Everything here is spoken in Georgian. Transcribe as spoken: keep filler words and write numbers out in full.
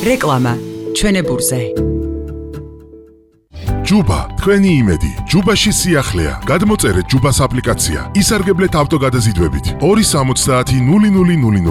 რეკლამა ჩვენებურზე. ჯუბა, თქვენი იმედი. ჯუბაში სიახლეა. გადმოწერეთ ჯუბას აპლიკაცია. ისარგებლეთ ავტოგადაზიდვებით. ორი სამოცდაათი ნული ნული ნული.